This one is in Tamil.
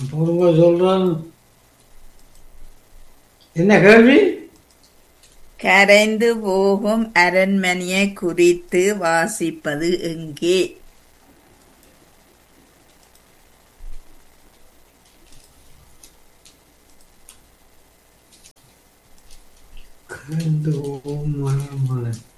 பொறுங்க சொல்றான். என்ன கேள்வி? கரைந்து போகும் அரண்மனையை குறித்து வாசிப்பது எங்கே? கரைந்து போகும் மலர்மலை.